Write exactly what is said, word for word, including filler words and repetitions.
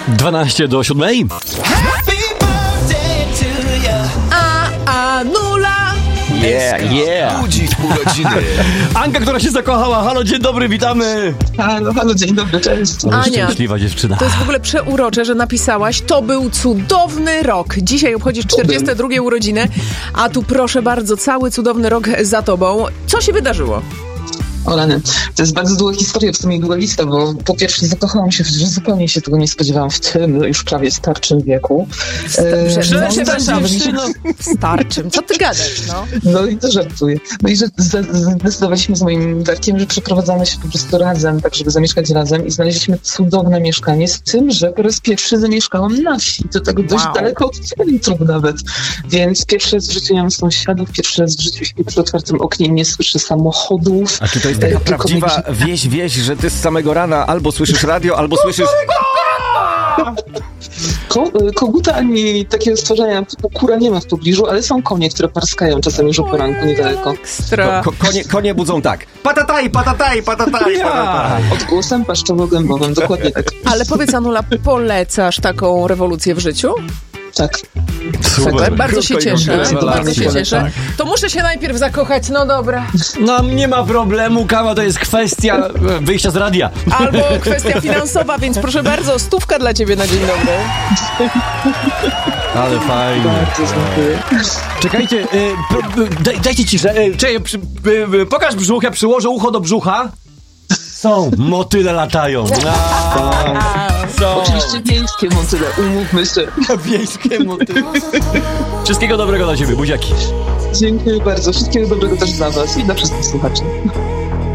dwanaście do siódmej. A, a, nula. Yeah, yeah. Budzik urodziny. Anka, która się zakochała. Halo, dzień dobry, witamy. Halo, halo, dzień dobry, cześć. Ale Ania, szczęśliwa dziewczyna. to jest w ogóle przeurocze, że napisałaś, to był cudowny rok. Dzisiaj obchodzisz czterdzieste drugie urodziny, a tu proszę bardzo, cały cudowny rok za tobą. Co się wydarzyło? O rany, to jest bardzo długa historia, w sumie długa lista, bo po pierwsze zakochałam się, że zupełnie się tego nie spodziewałam w tym już prawie starczym wieku. E, Przepraszam, zdecydowaliśmy- no, starczym. Co ty gadasz, no? No i to żartuję. No i że zde- zdecydowaliśmy z moim Darkiem, że przeprowadzamy się po prostu razem, tak żeby zamieszkać razem i znaleźliśmy cudowne mieszkanie, z tym, że po raz pierwszy zamieszkałam na wsi, do tego dość Wow. daleko od centrum nawet. Więc pierwszy raz w życiu nie mam sąsiadów, pierwszy raz w życiu śpię przy otwartym oknie i nie słyszę samochodów. A czy to jest taka Tylko prawdziwa wieś, wieś, że ty z samego rana albo słyszysz radio, albo słyszysz... Ko- koguta ani takiego stworzenia typu kura nie ma w pobliżu, ale są konie, które parskają czasem już o poranku niedaleko. Ekstra. Ko- konie, konie budzą tak. Patataj, patataj, patataj, patataj. Odgłosem paszczowo-gębowym, dokładnie tak. Ale powiedz, Anula, polecasz taką rewolucję w życiu? Tak. Super. Bardzo się Krótko i cieszę, konkretnie. bardzo się Polecam. cieszę. To muszę się najpierw zakochać, no dobra. No nie ma problemu, kawa to jest kwestia e, wyjścia z radia. Albo kwestia finansowa, więc proszę bardzo, stówka dla ciebie na dzień dobry. Ale fajnie. Bardzo dziękuję. Czekajcie, e, pro, e, daj, dajcie ciszę. E, czekaj, przy, e, e, pokaż brzuch, ja przyłożę ucho do brzucha. Są. Motyle latają. No, są. Oczywiście miejskie motyle, umówmy się. Wiejskie motyle. Wszystkiego dobrego dla ciebie, buziaki. Dziękuję bardzo. Wszystkiego dobrego też dla was i dla wszystkich słuchaczy.